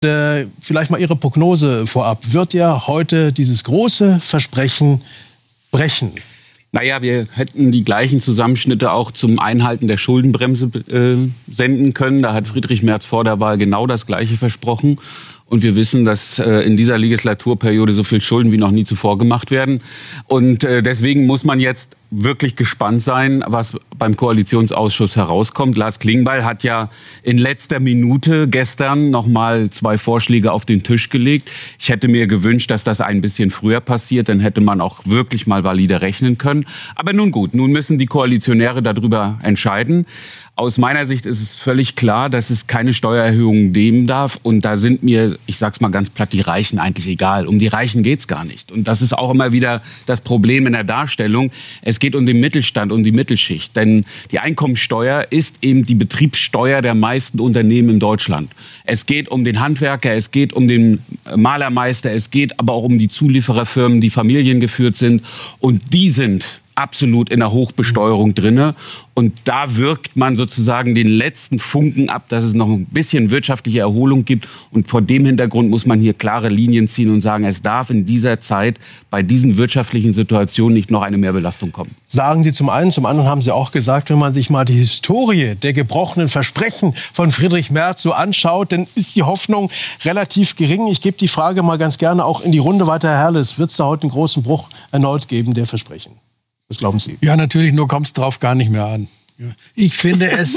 Vielleicht mal Ihre Prognose vorab. Wird er heute dieses große Versprechen brechen? Naja, wir hätten die gleichen Zusammenschnitte auch zum Einhalten der Schuldenbremse senden können. Da hat Friedrich Merz vor der Wahl genau das Gleiche versprochen. Und wir wissen, dass in dieser Legislaturperiode so viel Schulden wie noch nie zuvor gemacht werden. Und deswegen muss man jetzt wirklich gespannt sein, was beim Koalitionsausschuss herauskommt. Lars Klingbeil hat ja in letzter Minute gestern noch mal 2 Vorschläge auf den Tisch gelegt. Ich hätte mir gewünscht, dass das ein bisschen früher passiert. Dann hätte man auch wirklich mal valide rechnen können. Aber nun gut, nun müssen die Koalitionäre darüber entscheiden. Aus meiner Sicht ist es völlig klar, dass es keine Steuererhöhungen geben darf. Und da sind mir, ich sag's mal ganz platt, die Reichen eigentlich egal. Um die Reichen geht's gar nicht. Und das ist auch immer wieder das Problem in der Darstellung. Es geht um den Mittelstand, um die Mittelschicht. Denn die Einkommensteuer ist eben die Betriebssteuer der meisten Unternehmen in Deutschland. Es geht um den Handwerker, es geht um den Malermeister, es geht aber auch um die Zuliefererfirmen, die familiengeführt sind. Und die sind absolut in der Hochbesteuerung drinne. Und da wirkt man sozusagen den letzten Funken ab, dass es noch ein bisschen wirtschaftliche Erholung gibt. Und vor dem Hintergrund muss man hier klare Linien ziehen und sagen, es darf in dieser Zeit bei diesen wirtschaftlichen Situationen nicht noch eine Mehrbelastung kommen. Sagen Sie zum einen, zum anderen haben Sie auch gesagt, wenn man sich mal die Historie der gebrochenen Versprechen von Friedrich Merz so anschaut, dann ist die Hoffnung relativ gering. Ich gebe die Frage mal ganz gerne auch in die Runde weiter. Herr Herles, wird es da heute einen großen Bruch erneut geben der Versprechen? Was glauben Sie? Ja, natürlich, nur kommt es drauf gar nicht mehr an. Ich finde es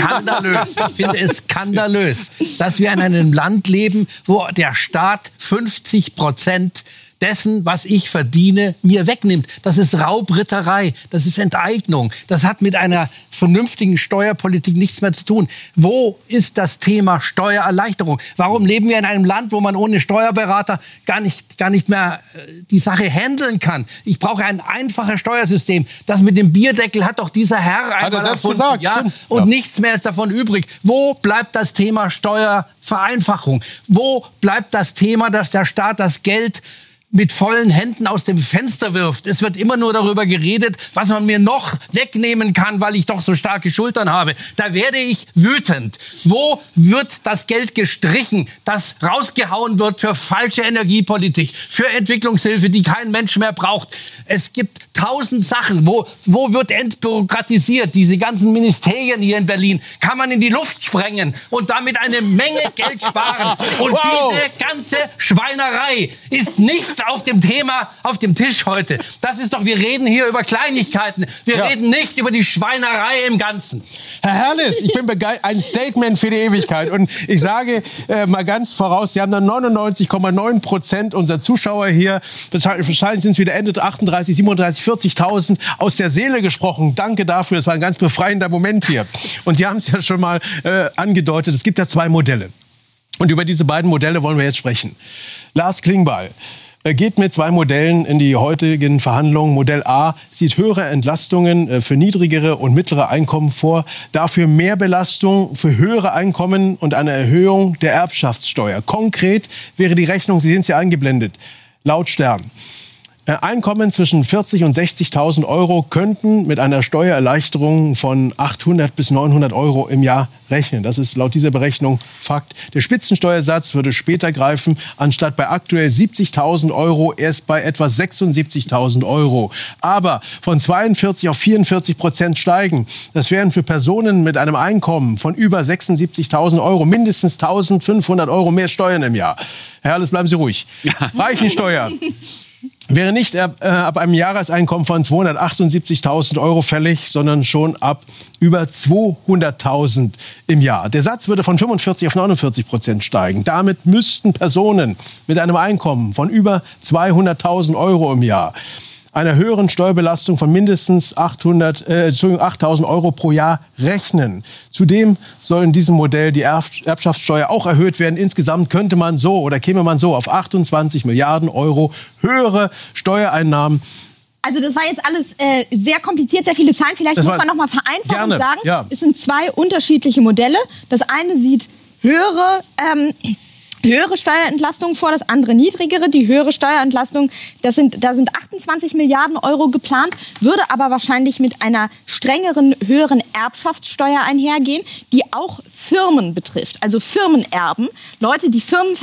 skandalös, dass wir in einem Land leben, wo der Staat 50% dessen, was ich verdiene, mir wegnimmt. Das ist Raubritterei, das ist Enteignung. Das hat mit einer vernünftigen Steuerpolitik nichts mehr zu tun. Wo ist das Thema Steuererleichterung? Warum leben wir in einem Land, wo man ohne Steuerberater gar nicht mehr die Sache handeln kann? Ich brauche ein einfaches Steuersystem. Das mit dem Bierdeckel hat doch dieser Herr einmal erfunden. Gesagt, ja, und nichts mehr ist davon übrig. Wo bleibt das Thema Steuervereinfachung? Wo bleibt das Thema, dass der Staat das Geld mit vollen Händen aus dem Fenster wirft? Es wird immer nur darüber geredet, was man mir noch wegnehmen kann, weil ich doch so starke Schultern habe. Da werde ich wütend. Wo wird das Geld gestrichen, das rausgehauen wird für falsche Energiepolitik, für Entwicklungshilfe, die kein Mensch mehr braucht? Es gibt 1000 Sachen. Wo wird entbürokratisiert? Diese ganzen Ministerien hier in Berlin kann man in die Luft sprengen und damit eine Menge Geld sparen. Und diese ganze Schweinerei ist nicht auf dem Tisch heute. Das ist doch, wir reden hier über Kleinigkeiten. Wir reden nicht über die Schweinerei im Ganzen. Herr Herles, ich bin begeistert. Ein Statement für die Ewigkeit. Und ich sage mal ganz voraus, Sie haben dann 99,9% unserer Zuschauer hier, wahrscheinlich sind es wieder Ende 38, 37, 40.000 aus der Seele gesprochen. Danke dafür, das war ein ganz befreiender Moment hier. Und Sie haben es ja schon mal angedeutet, es gibt ja 2 Modelle. Und über diese beiden Modelle wollen wir jetzt sprechen. Lars Klingbeil geht mit 2 Modellen in die heutigen Verhandlungen. Modell A sieht höhere Entlastungen für niedrigere und mittlere Einkommen vor, dafür mehr Belastung für höhere Einkommen und eine Erhöhung der Erbschaftssteuer. Konkret wäre die Rechnung, Sie sehen es ja eingeblendet, laut Stern. Einkommen zwischen 40.000 und 60.000 Euro könnten mit einer Steuererleichterung von 800 bis 900 Euro im Jahr rechnen. Das ist laut dieser Berechnung Fakt. Der Spitzensteuersatz würde später greifen, anstatt bei aktuell 70.000 Euro erst bei etwa 76.000 Euro. Aber von 42 auf 44% steigen. Das wären für Personen mit einem Einkommen von über 76.000 Euro mindestens 1.500 Euro mehr Steuern im Jahr. Herr Herles, bleiben Sie ruhig. Reichensteuer wäre nicht ab einem Jahreseinkommen von 278.000 Euro fällig, sondern schon ab über 200.000 im Jahr. Der Satz würde von 45 auf 49% steigen. Damit müssten Personen mit einem Einkommen von über 200.000 Euro im Jahr einer höheren Steuerbelastung von mindestens 8.000 Euro pro Jahr rechnen. Zudem soll in diesem Modell die Erbschaftssteuer auch erhöht werden. Insgesamt käme man so auf 28 Milliarden Euro höhere Steuereinnahmen. Also das war jetzt alles sehr kompliziert, sehr viele Zahlen. Vielleicht muss man noch mal vereinfachen und sagen, es sind 2 unterschiedliche Modelle. Das eine sieht höhere höhere Steuerentlastung vor, das andere niedrigere. Die höhere Steuerentlastung, da sind 28 Milliarden Euro geplant, würde aber wahrscheinlich mit einer strengeren, höheren Erbschaftssteuer einhergehen, die auch Firmen betrifft. Also Firmenerben, Leute, die Firmen